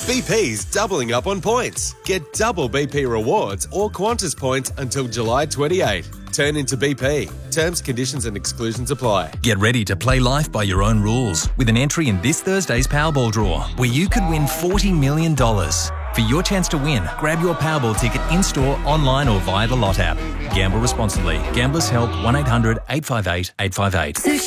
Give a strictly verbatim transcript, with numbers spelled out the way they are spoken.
B P's doubling up on points. Get double B P rewards or Qantas points until July twenty-eighth. Turn into B P. Terms, conditions and exclusions apply. Get ready to play life by your own rules with an entry in this Thursday's Powerball draw, where you could win forty million dollars. For your chance to win, grab your Powerball ticket in-store, online or via the Lot app. Gamble responsibly. Gamblers Help one eight hundred eight five eight eight five eight.